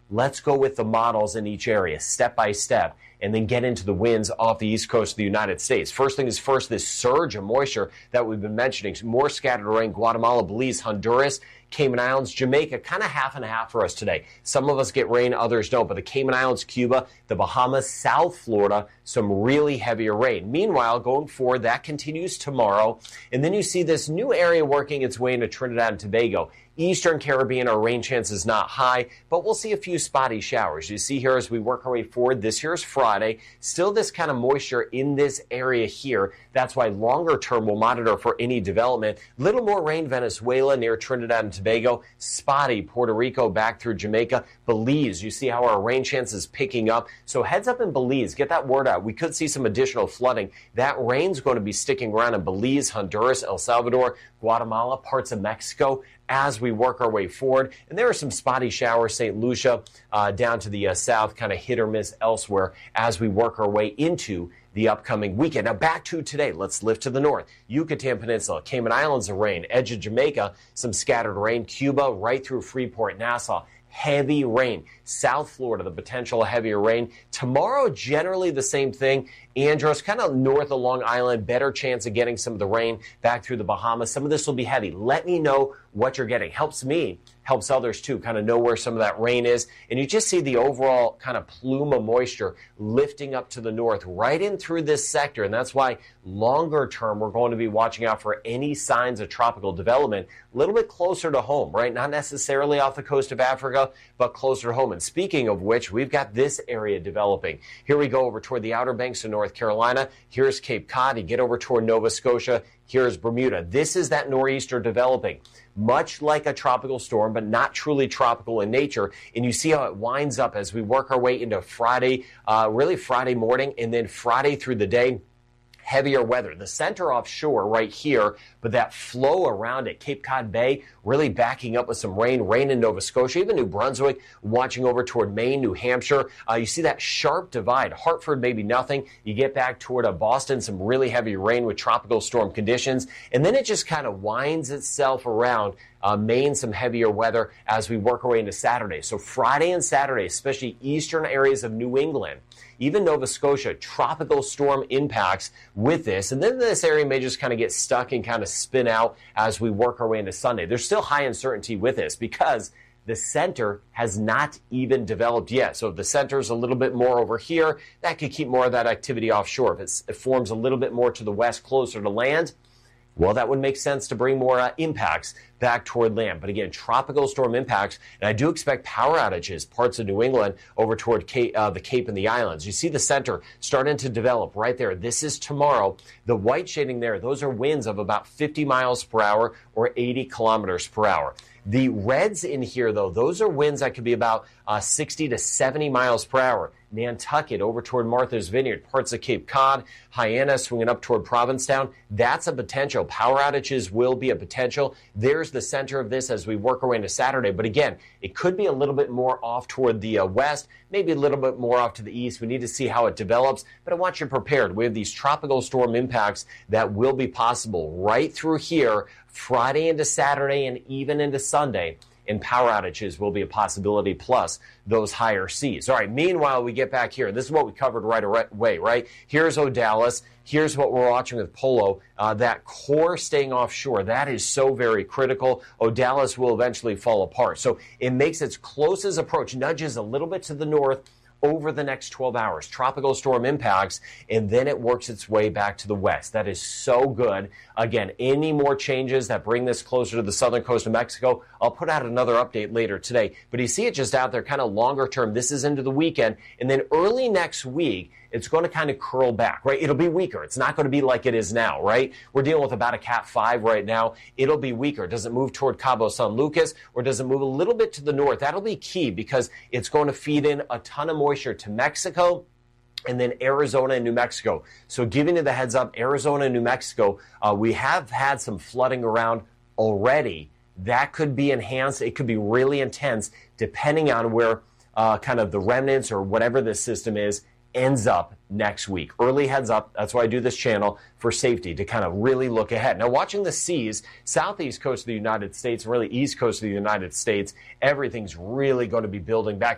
Let's go with the models in each area, step by step, and then get into the winds off the east coast of the United States. First thing is first, this surge of moisture that we've been mentioning. More scattered rain, Guatemala, Belize, Honduras, Cayman Islands, Jamaica, kind of half and half for us today. Some of us get rain, others don't. But the Cayman Islands, Cuba, the Bahamas, South Florida, some really heavier rain. Meanwhile, going forward, that continues tomorrow. And then you see this new area working its way into Trinidad and Tobago. Eastern Caribbean, our rain chance is not high, but we'll see a few spotty showers. You see here as we work our way forward, this here is Friday. Still this kind of moisture in this area here. That's why longer term we'll monitor for any development. Little more rain, Venezuela near Trinidad and Tobago. Spotty, Puerto Rico back through Jamaica. Belize, you see how our rain chance is picking up. So heads up in Belize, get that word out. We could see some additional flooding. That rain's going to be sticking around in Belize, Honduras, El Salvador, Guatemala, parts of Mexico as we work our way forward. And there are some spotty showers, St. Lucia down to the south, kind of hit or miss elsewhere as we work our way into the upcoming weekend. Now back to today. Let's lift to the north. Yucatan Peninsula, Cayman Islands of rain, edge of Jamaica, some scattered rain, Cuba, right through Freeport, Nassau. Heavy rain. South Florida, the potential heavier rain. Tomorrow, generally the same thing. Andros, kind of north of Long Island, better chance of getting some of the rain back through the Bahamas. Some of this will be heavy. Let me know what you're getting. Helps me, helps others too, kind of know where some of that rain is. And you just see the overall kind of plume of moisture lifting up to the north, right in through this sector. And that's why longer term, we're going to be watching out for any signs of tropical development a little bit closer to home, right? Not necessarily off the coast of Africa, but closer to home. And speaking of which, we've got this area developing. Here we go over toward the Outer Banks of North Carolina. Here's Cape Cod. You get over toward Nova Scotia. Here's Bermuda. This is that nor'easter developing, much like a tropical storm, but not truly tropical in nature. And you see how it winds up as we work our way into Friday, really Friday morning, and then Friday through the day. Heavier weather. The center offshore right here, but that flow around it, Cape Cod Bay, really backing up with some rain in Nova Scotia, even New Brunswick, watching over toward Maine, New Hampshire. You see that sharp divide. Hartford, maybe nothing. You get back toward Boston, some really heavy rain with tropical storm conditions. And then it just kind of winds itself around. Maine, some heavier weather as we work our way into Saturday. So Friday and Saturday, especially eastern areas of New England, even Nova Scotia, tropical storm impacts with this. And then this area may just kind of get stuck and kind of spin out as we work our way into Sunday. There's still high uncertainty with this because the center has not even developed yet. So if the center is a little bit more over here, that could keep more of that activity offshore. If it forms a little bit more to the west, closer to land, well, that would make sense to bring more impacts back toward land. But again, tropical storm impacts, and I do expect power outages, parts of New England over toward the Cape and the islands. You see the center starting to develop right there. This is tomorrow. The white shading there, those are winds of about 50 miles per hour or 80 kilometers per hour. The reds in here, though, those are winds that could be about 60 to 70 miles per hour. Nantucket over toward Martha's Vineyard, parts of Cape Cod, Hyannis swinging up toward Provincetown. That's a potential. Power outages will be a potential. There's the center of this as we work our way into Saturday. But again, it could be a little bit more off toward the west, maybe a little bit more off to the east. We need to see how it develops, but I want you prepared. We have these tropical storm impacts that will be possible right through here, Friday into Saturday and even into Sunday. And power outages will be a possibility, plus those higher seas. All right, meanwhile, we get back here. This is what we covered right away, right? Here's Odalis. Here's what we're watching with Polo. That core staying offshore, that is so very critical. Odalis will eventually fall apart. So it makes its closest approach, nudges a little bit to the north, over the next 12 hours. Tropical storm impacts, and then it works its way back to the west. That is so good. Again, any more changes that bring this closer to the southern coast of Mexico, I'll put out another update later today. But you see it just out there kind of longer term. This is into the weekend. And then early next week, it's going to kind of curl back, right? It'll be weaker. It's not going to be like it is now, right? We're dealing with about a Cat 5 right now. It'll be weaker. Does it move toward Cabo San Lucas, or does it move a little bit to the north? That'll be key because it's going to feed in a ton of moisture to Mexico and then Arizona and New Mexico. So giving you the heads up, Arizona and New Mexico, we have had some flooding around already. That could be enhanced. It could be really intense depending on where kind of the remnants or whatever this system is ends up next week. Early heads up. That's why I do this channel, for safety, to kind of really look ahead. Now, watching the seas, southeast coast of the United States, really east coast of the United States, everything's really going to be building back.